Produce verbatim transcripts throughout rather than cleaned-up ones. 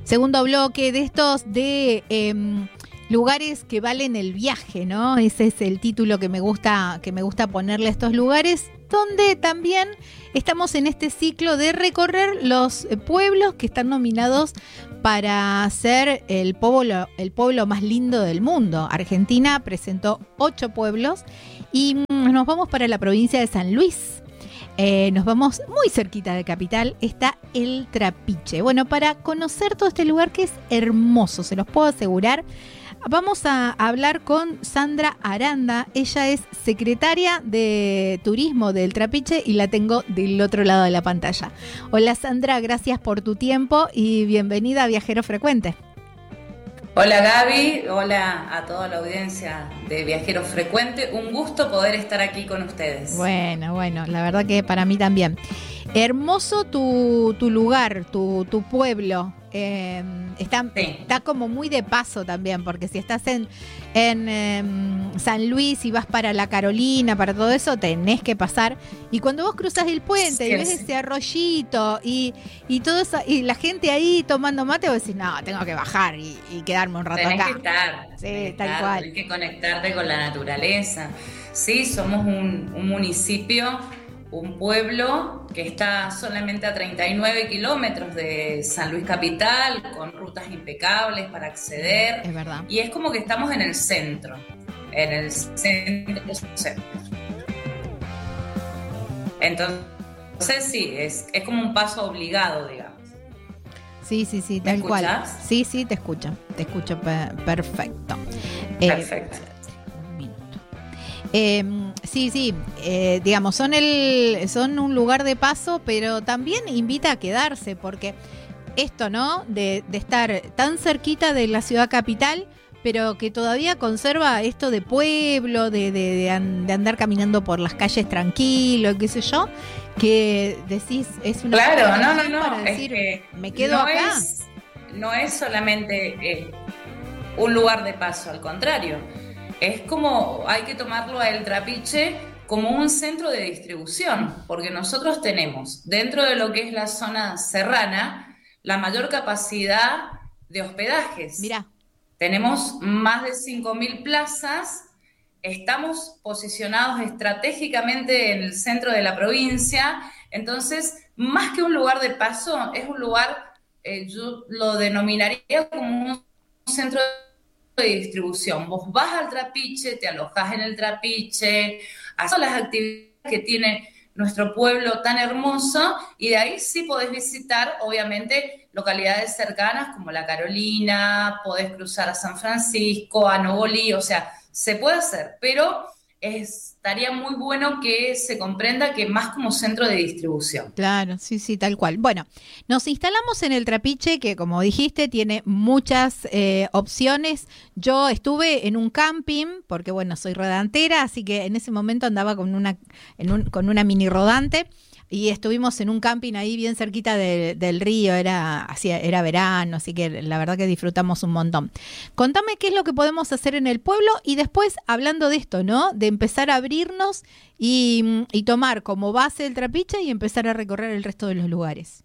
Segundo bloque de estos de eh, lugares que valen el viaje, ¿no? Ese es el título que me gusta, que me gusta ponerle a estos lugares, donde también estamos en este ciclo de recorrer los pueblos que están nominados para ser el pueblo, el pueblo más lindo del mundo. Argentina presentó ocho pueblos y nos vamos para la provincia de San Luis. Eh, nos vamos muy cerquita de Capital, está el Trapiche. Bueno, para conocer todo este lugar que es hermoso, se los puedo asegurar, vamos a hablar con Sandra Aranda. Ella es secretaria de Turismo del Trapiche y la tengo del otro lado de la pantalla. Hola Sandra, gracias por tu tiempo y bienvenida a Viajero Frecuente. Hola Gaby, hola a toda la audiencia de Viajero Frecuente, un gusto poder estar aquí con ustedes. Bueno, bueno, la verdad que para mí también. Hermoso tu, tu lugar, tu, tu pueblo. Eh, está, sí. está como muy de paso también, porque si estás en, en eh, San Luis y vas para la Carolina, para todo eso, tenés que pasar. Y cuando vos cruzas el puente sí, y ves sí. ese arroyito y, y todo eso, y la gente ahí tomando mate, vos decís, no, tengo que bajar y, y quedarme un rato tenés acá. Que estar, sí, tenés tal estar, cual. Tenés que conectarte con la naturaleza. Sí, somos un, un municipio, un pueblo que está solamente a treinta y nueve kilómetros de San Luis capital, con rutas impecables para acceder. Es verdad. Y es como que estamos en el centro, en el centro. Entonces sí, es, es como un paso obligado, digamos. Sí, sí, sí, tal cual. ¿Escuchás? Sí, sí, te escucho, te escucho pe- perfecto. Perfecto. Eh, Eh, sí, sí, eh, digamos, son el, son un lugar de paso, pero también invita a quedarse, porque esto, ¿no? De, de estar tan cerquita de la ciudad capital, pero que todavía conserva esto de pueblo, de, de, de, an, de andar caminando por las calles tranquilo, qué sé yo, que decís, es una claro, no, no, no, para decir, es que me quedo no acá. Es, no es solamente eh, un lugar de paso, al contrario. Es como, hay que tomarlo a El Trapiche como un centro de distribución, porque nosotros tenemos, dentro de lo que es la zona serrana, la mayor capacidad de hospedajes. Mirá. Tenemos más de cinco mil plazas, estamos posicionados estratégicamente en el centro de la provincia, entonces, más que un lugar de paso, es un lugar, eh, yo lo denominaría como un centro de de distribución. Vos vas al Trapiche, te alojás en el Trapiche, haces las actividades que tiene nuestro pueblo tan hermoso y de ahí sí podés visitar, obviamente, localidades cercanas como la Carolina, podés cruzar a San Francisco, a Nobolí, o sea, se puede hacer, pero estaría muy bueno que se comprenda que más como centro de distribución. Claro, sí, sí, tal cual. Bueno, nos instalamos en el Trapiche, que como dijiste, tiene muchas eh, opciones. Yo estuve en un camping, porque bueno, soy rodantera, así que en ese momento andaba con una, en un, con una mini rodante. Y estuvimos en un camping ahí bien cerquita de, del río, era, hacía, era verano, así que la verdad que disfrutamos un montón. Contame qué es lo que podemos hacer en el pueblo y después, hablando de esto, ¿no? De empezar a abrirnos y, y tomar como base el Trapiche y empezar a recorrer el resto de los lugares.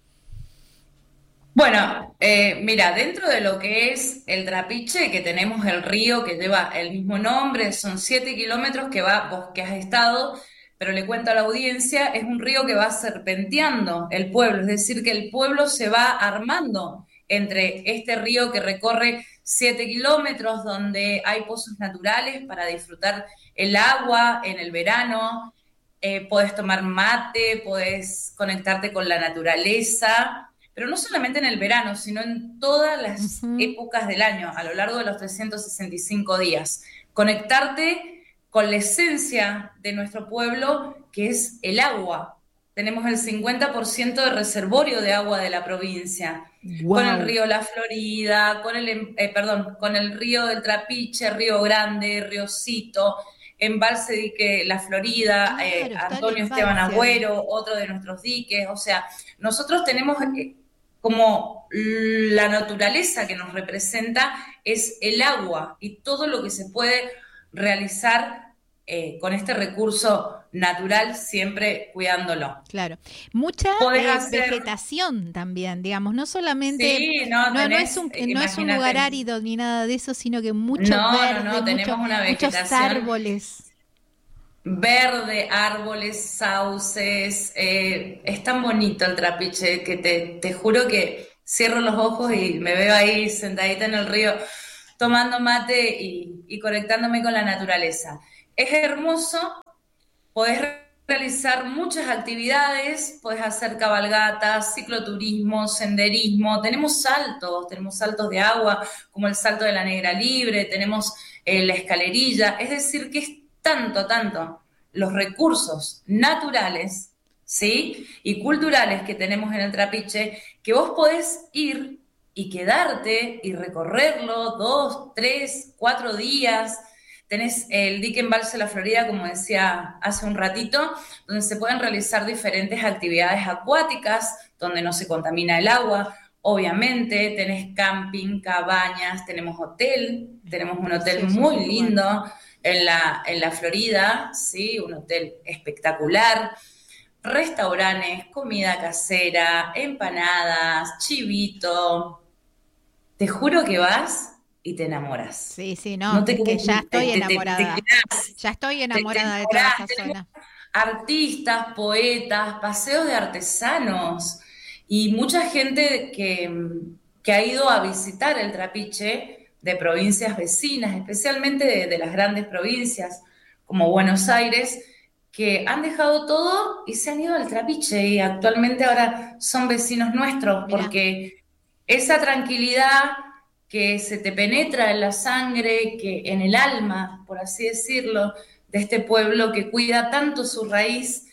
Bueno, eh, mira, dentro de lo que es el Trapiche, que tenemos el río que lleva el mismo nombre, son siete kilómetros que va, vos que has estado, pero le cuento a la audiencia, es un río que va serpenteando el pueblo, es decir, que el pueblo se va armando entre este río que recorre siete kilómetros, donde hay pozos naturales para disfrutar el agua en el verano, eh, podés tomar mate, podés conectarte con la naturaleza, pero no solamente en el verano, sino en todas las uh-huh. épocas del año, a lo largo de los trescientos sesenta y cinco días. Conectarte con la esencia de nuestro pueblo, que es el agua. Tenemos el cincuenta por ciento de reservorio de agua de la provincia, wow. Con el río La Florida, con el, eh, perdón, con el río del Trapiche, Río Grande, Río Cito, embalse dique La Florida, claro, eh, Antonio Esteban Agüero, otro de nuestros diques. O sea, nosotros tenemos eh, como la naturaleza que nos representa es el agua y todo lo que se puede realizar eh, con este recurso natural, siempre cuidándolo. Claro. Mucha Podés eh, hacer, vegetación también, digamos, no solamente, sí, no, no, no es tenés, un, eh, no es un lugar imagínate, árido ni nada de eso, sino que mucho no, no, verde, no, mucho, tenemos una muchos vegetación árboles. verde, árboles, sauces, eh, es tan bonito el Trapiche que te, te juro que cierro los ojos y me veo ahí sentadita en el río tomando mate y, y conectándome con la naturaleza. Es hermoso. Podés realizar muchas actividades, podés hacer cabalgatas, cicloturismo, senderismo, tenemos saltos, tenemos saltos de agua, como el salto de la Negra Libre, tenemos eh, la escalerilla, es decir, que es tanto, tanto los recursos naturales, ¿sí? Y culturales que tenemos en el Trapiche, que vos podés ir y quedarte y recorrerlo dos, tres, cuatro días. Tenés el dique embalse La Florida, como decía hace un ratito, donde se pueden realizar diferentes actividades acuáticas, donde no se contamina el agua. Obviamente, tenés camping, cabañas, tenemos hotel, tenemos un hotel Precioso muy ese lugar. lindo en la, en la Florida, ¿sí? Un hotel espectacular. Restaurantes, comida casera, empanadas, chivito. Te juro que vas y te enamoras. Sí, sí, no, No te es que querés ya ir, te, estoy te, te, te enamorada. quedás, Ya estoy te, te enamorada de toda enamorás. esa Tenemos zona. artistas, poetas, paseos de artesanos y mucha gente que, que ha ido a visitar el Trapiche de provincias vecinas, especialmente de, de las grandes provincias como Buenos Aires, que han dejado todo y se han ido al Trapiche y actualmente ahora son vecinos nuestros Mira, porque esa tranquilidad que se te penetra en la sangre, que en el alma, por así decirlo, de este pueblo que cuida tanto su raíz,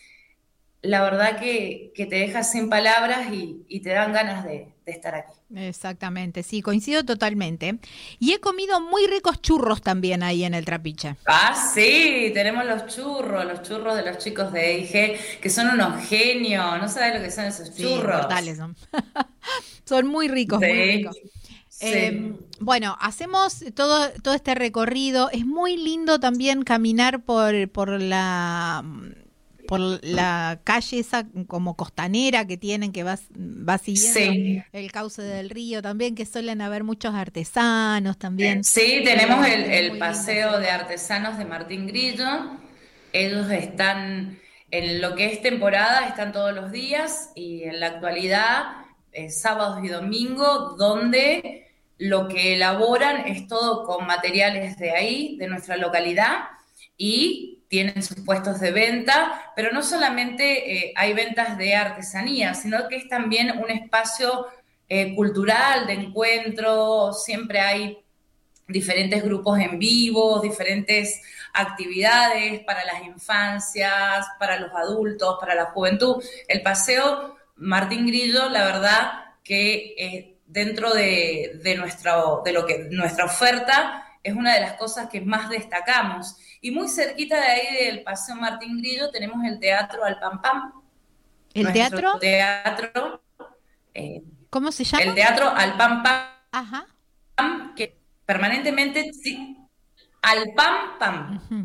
la verdad que, que te deja sin palabras y, y te dan ganas de, de estar aquí. exactamente, sí, coincido totalmente. Y he comido muy ricos churros también ahí en el Trapiche. Ah, sí, tenemos los churros, los churros de los chicos de E I G, que son unos genios, no sabes lo que son esos Sí, churros. inmortales son. Son muy ricos, muy Sí, ricos. Eh, sí, bueno, hacemos todo, todo este recorrido. Es muy lindo también caminar por, por la por la calle esa como costanera que tienen, que vas, va siguiendo sí. el cauce del río también, que suelen haber muchos artesanos también. Sí, tenemos Eh, el, es el muy lindo ese paseo de lugar. artesanos de Martín Grillo. Ellos están en lo que es temporada, están todos los días y en la actualidad, eh, sábados y domingos, donde lo que elaboran es todo con materiales de ahí, de nuestra localidad, y tienen sus puestos de venta, pero no solamente eh, hay ventas de artesanía, sino que es también un espacio eh, cultural, de encuentro, siempre hay diferentes grupos en vivo, diferentes actividades para las infancias, para los adultos, para la juventud. El paseo Martín Grillo, la verdad que eh, dentro de, de, nuestro, de lo que nuestra oferta es una de las cosas que más destacamos. Y muy cerquita de ahí del paseo Martín Grillo tenemos el Teatro Al Pam Pam, ¿El nuestro teatro? teatro, eh, ¿Cómo se llama? el Teatro Al Pam Ajá. Pam, que permanentemente sí, al pam pam. Ujú.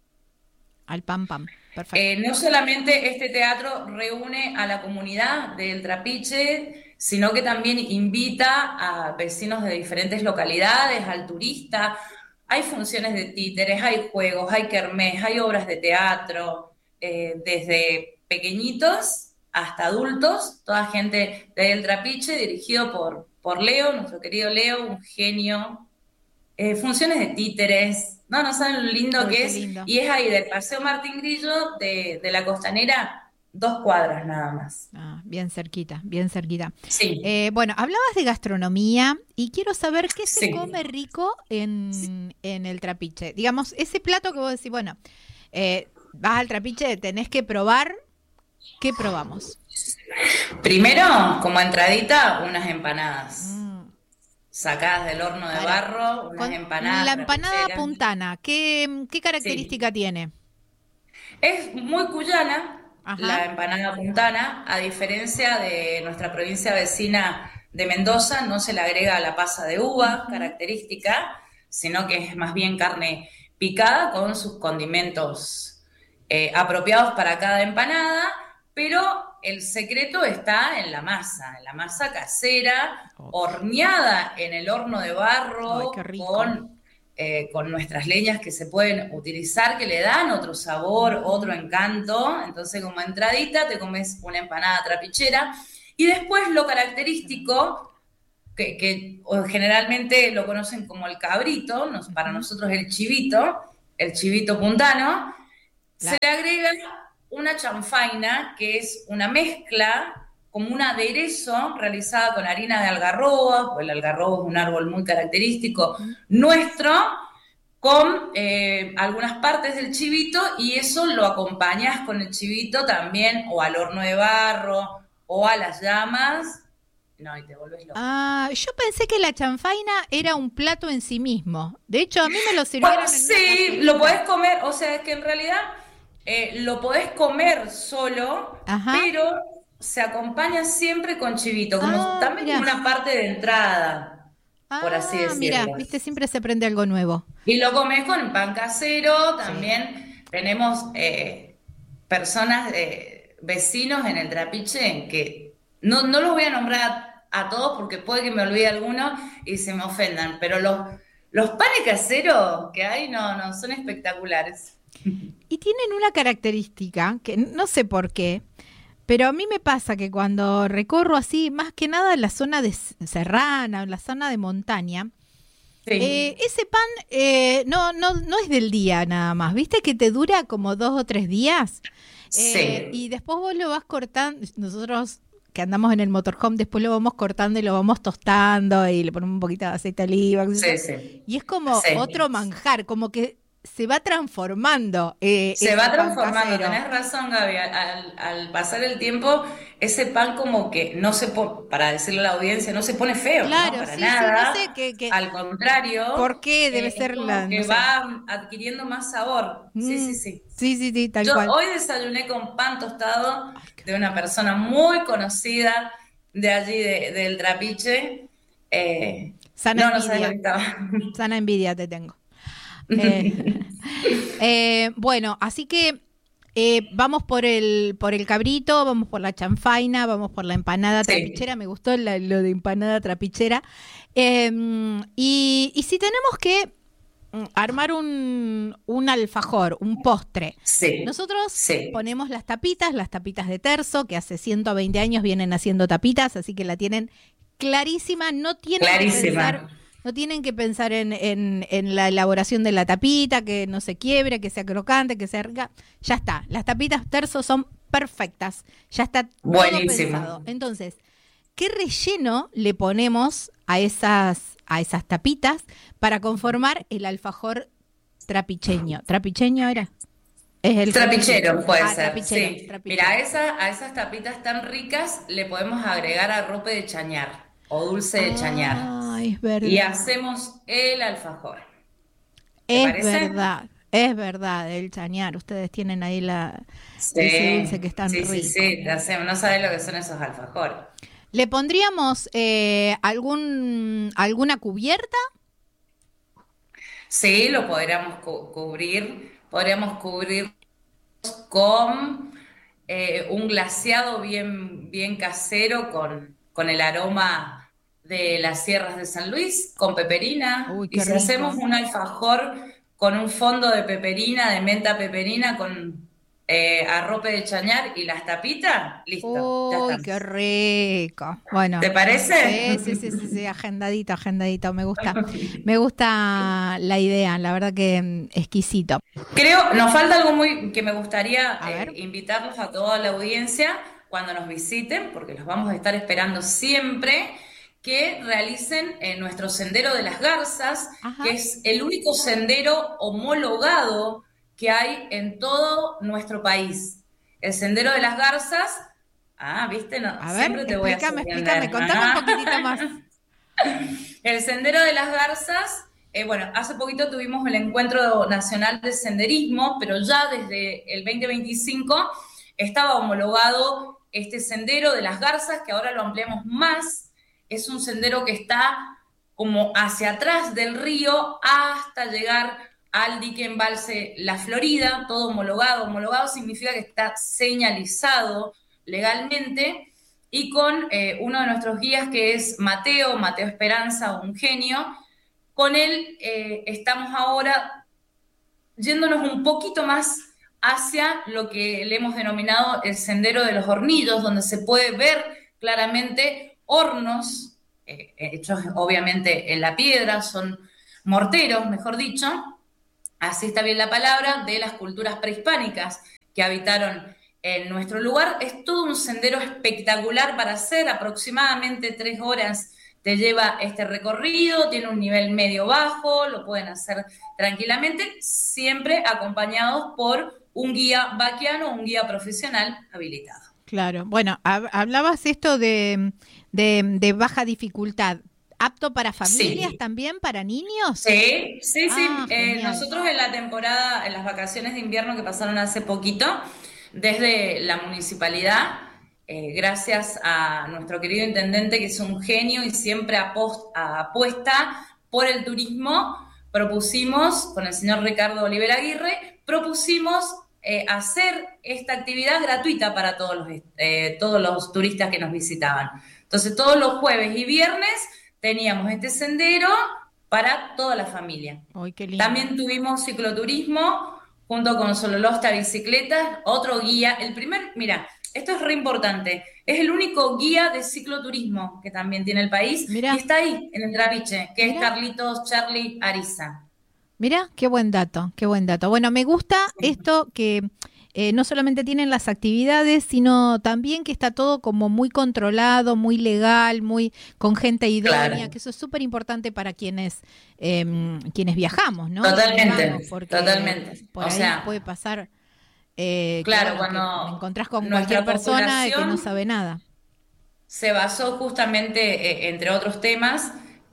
Al pam pam. Perfecto. Eh, no solamente este teatro reúne a la comunidad del Trapiche, sino que también invita a vecinos de diferentes localidades, al turista. Hay funciones de títeres, hay juegos, hay kermés, hay obras de teatro, eh, desde pequeñitos hasta adultos, toda gente del Trapiche, dirigido por, por Leo, nuestro querido Leo, un genio. Eh, funciones de títeres, no, no saben lo lindo Uy, que qué es, lindo. y es ahí del Paseo Martín Grillo, de, de la Costanera, dos cuadras nada más. Ah, bien cerquita, bien cerquita. Sí, Eh, bueno, hablabas de gastronomía y quiero saber qué se sí. come rico en, en el Trapiche. Digamos, ese plato que vos decís, bueno, eh, vas al Trapiche, tenés que probar, ¿qué probamos? Primero, como entradita, unas empanadas. Mm, Sacadas del horno de para, barro, unas con la empanadas empanada trapicheras. puntana, ¿qué, qué Sí. característica tiene? Es muy cuyana Ajá. la empanada puntana, a diferencia de nuestra provincia vecina de Mendoza, no se le agrega la pasa de uva Ujú. característica, sino que es más bien carne picada con sus condimentos eh, apropiados para cada empanada, pero el secreto está en la masa, en la masa casera, Oh. horneada en el horno de barro, Ay, qué rico. con, eh, con nuestras leñas que se pueden utilizar, que le dan otro sabor, otro encanto. Entonces, como entradita, te comes una empanada trapichera. Y después lo característico, que, que generalmente lo conocen como el cabrito, nos, para nosotros el chivito, el chivito puntano, La- se le agrega una chanfaina, que es una mezcla, como un aderezo realizada con harina de algarroba, pues el algarrobo es un árbol muy característico nuestro, con eh, algunas partes del chivito, y eso lo acompañas con el chivito también, o al horno de barro, o a las llamas. No, y te vuelves loco. Ah, yo pensé que la chanfaina era un plato en sí mismo. De hecho, a mí me lo sirvieron Bueno, en una sí, cacerita. lo podés comer, o sea, es que en realidad eh, lo podés comer solo, Ajá. pero se acompaña siempre con chivito, como Ah, también mira. una parte de entrada, por así Ah, mira, decirlo. viste, siempre se aprende algo nuevo. Y lo comes con pan casero, Sí. también tenemos eh, personas, eh, vecinos en el Trapiche, que no, no los voy a nombrar a, a todos porque puede que me olvide alguno y se me ofendan, pero los, los panes caseros que hay no, no, son espectaculares. Y tienen una característica que no sé por qué, pero a mí me pasa que cuando recorro así, más que nada en la zona de s- serrana, en la zona de montaña, Sí, eh, ese pan eh, no, no, no es del día nada más, ¿viste? Que te dura como dos o tres días. Eh, sí, y después vos lo vas cortando, nosotros que andamos en el motorhome, después lo vamos cortando y lo vamos tostando y le ponemos un poquito de aceite de oliva, qué sé yo. sí, sí. Y es como Sí. otro manjar, como que se va transformando eh, Se ese va pan transformando, casero. tenés razón, Gaby. Al, al pasar el tiempo, ese pan como que no se pone, para decirle a la audiencia, no se pone feo, ¿no? Claro, Para sí, sí, no nada. sé que, que Al contrario, por qué debe eh, es ser como la, no que sé. va adquiriendo más sabor. Sí, sí, Mm, sí. sí, sí, sí, tal Yo cual. hoy desayuné con pan tostado Ay, qué de una persona muy conocida de allí, de- del Trapiche. Eh, sana no, no sabes lo que envidia, estaba. sana envidia te tengo. Eh, eh, bueno, así que eh, vamos por el, por el cabrito, vamos por la chanfaina, vamos por la empanada Sí, trapichera. Me gustó la- lo de empanada trapichera. Eh, y, y si tenemos que mm, armar un, un alfajor, un postre, sí, nosotros sí. ponemos las tapitas, las tapitas de terzo, que hace ciento veinte años vienen haciendo tapitas, así que la tienen clarísima, no tienen que pensar, Clarísima. no tienen que pensar en, en- en la elaboración de la tapita, que no se quiebre, que sea crocante, que sea rica. Ya está, las tapitas terzo son perfectas, ya está todo pensado. Buenísimo. Entonces, ¿qué relleno le ponemos a esas, a esas tapitas para conformar el alfajor trapicheño? ¿Trapicheño era? Es el relleno. Trapichero puede Ah, ser, trapichero, sí. Mira, trapichero. a, esa, a esas tapitas tan ricas le podemos agregar arrope de chañar o dulce de chañar. Ah, es Y verdad. hacemos el alfajor. ¿Te Es parece? verdad. Es verdad, el chañar. Ustedes tienen ahí la, ese dulce que Sí, es tan sí, sí, rico. sí. te hacemos. No sabes lo que son esos alfajores. ¿Le pondríamos eh, algún, alguna cubierta? Sí, lo podríamos cu- cubrir. Podríamos cubrir con eh, un glaseado bien, bien casero con, con el aroma de las sierras de San Luis, con peperina. Uy, Y qué si hacemos rico. un alfajor con un fondo de peperina, de menta peperina, con eh, arrope de chañar y las tapitas, listo, ya Uy, qué estamos. rico. Bueno, ¿Te parece? sí, sí, sí, sí, sí, agendadito, agendadito. Me gusta, me gusta la idea, la verdad que mm, exquisito. Creo, nos falta algo muy que me gustaría A eh, ver. invitarlos a toda la audiencia cuando nos visiten, porque los vamos a estar esperando siempre, que realicen eh, nuestro Sendero de las Garzas, Ajá. que es el único sendero homologado que hay en todo nuestro país. El Sendero de las Garzas, ah, viste, no, A ver, siempre te voy a explícame, explícame, sorprender. contame un poquitito más. El Sendero de las Garzas, eh, bueno, hace poquito tuvimos el Encuentro Nacional de Senderismo, pero ya desde el veinte veinticinco estaba homologado este Sendero de las Garzas, que ahora lo ampliamos más. Es un sendero que está como hacia atrás del río hasta llegar al dique embalse La Florida, todo homologado. Homologado significa que está señalizado legalmente, y con eh, uno de nuestros guías, que es Mateo, Mateo Esperanza, un genio. Con él eh, estamos ahora yéndonos un poquito más hacia lo que le hemos denominado el Sendero de los Hornillos, donde se puede ver claramente hornos, eh, hechos obviamente en la piedra, son morteros, mejor dicho, así está bien la palabra, de las culturas prehispánicas que habitaron en nuestro lugar. Es todo un sendero espectacular para hacer, aproximadamente tres horas te lleva este recorrido, tiene un nivel medio-bajo, lo pueden hacer tranquilamente, siempre acompañados por un guía vaquiano, un guía profesional habilitado. Claro, bueno, hab- hablabas esto de, de, de baja dificultad. ¿Apto para familias Sí. también, para niños? Sí, sí, sí. Ah, Eh, genial. nosotros en la temporada, en las vacaciones de invierno que pasaron hace poquito, desde la municipalidad, eh, gracias a nuestro querido intendente, que es un genio y siempre apost- apuesta por el turismo, propusimos, con el señor Ricardo Oliver Aguirre, propusimos eh, hacer esta actividad gratuita para todos los, eh, todos los turistas que nos visitaban. Entonces, todos los jueves y viernes teníamos este sendero para toda la familia. Ay, qué lindo. También tuvimos cicloturismo junto con Sololosta Bicicletas, otro guía. El primer, mira, esto es re importante, es el único guía de cicloturismo que también tiene el país. Mirá. Y está ahí, en el Trapiche, que Mirá. es Carlitos Charlie Ariza. Mira, qué buen dato, qué buen dato. Bueno, me gusta esto que eh, no solamente tienen las actividades, sino también que está todo como muy controlado, muy legal, muy con gente idónea, Claro. que eso es súper importante para quienes eh, quienes viajamos, ¿no? Totalmente, Quienes vamos, porque totalmente. por O ahí sea, puede pasar eh, que, claro, bueno, que cuando te encontrás con nuestra cualquier persona que no población sabe nada. se basó justamente, eh, entre otros temas,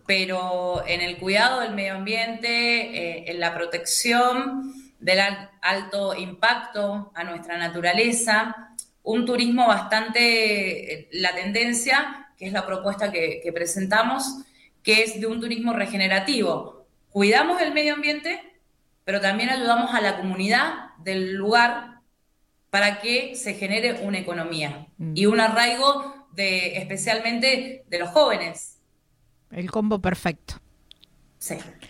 pero en el cuidado del medio ambiente, eh, en la protección del al- alto impacto a nuestra naturaleza, un turismo bastante, eh, la tendencia, que es la propuesta que, que presentamos, que es de un turismo regenerativo. Cuidamos el medio ambiente, pero también ayudamos a la comunidad del lugar para que se genere una economía Mm. y un arraigo de, especialmente de los jóvenes. El combo perfecto. Sí.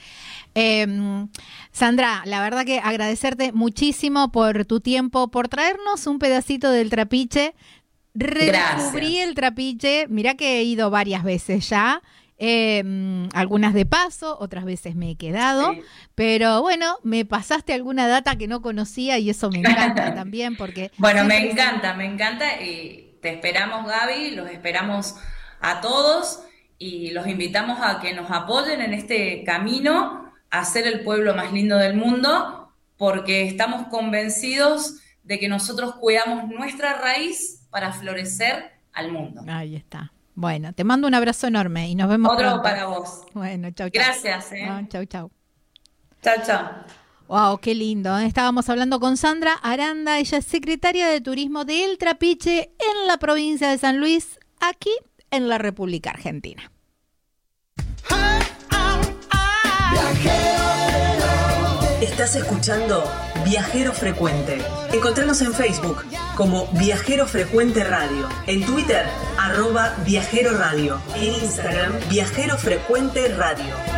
Eh, Sandra, la verdad que agradecerte muchísimo por tu tiempo, por traernos un pedacito del Trapiche. Redescubrí Gracias. el Trapiche, mirá que he ido varias veces ya, eh, algunas de paso, otras veces me he quedado, Sí. pero bueno, me pasaste alguna data que no conocía y eso me encanta también porque... Bueno, me siempre- encanta, me encanta y te esperamos, Gaby, los esperamos a todos y los invitamos a que nos apoyen en este camino a ser el pueblo más lindo del mundo, porque estamos convencidos de que nosotros cuidamos nuestra raíz para florecer al mundo. Ahí está. Bueno, te mando un abrazo enorme y nos vemos Otro pronto. para vos. Bueno, chau, chau. Gracias, ¿eh? No, chau, chau. Chao, chao. Wow, qué lindo. ¿eh? Estábamos hablando con Sandra Aranda, ella es secretaria de Turismo de El Trapiche en la provincia de San Luis, aquí en la República Argentina. Estás escuchando Viajero Frecuente. Encontranos en Facebook como Viajero Frecuente Radio, en Twitter, arroba Viajero Radio, en Instagram, Viajero Frecuente Radio.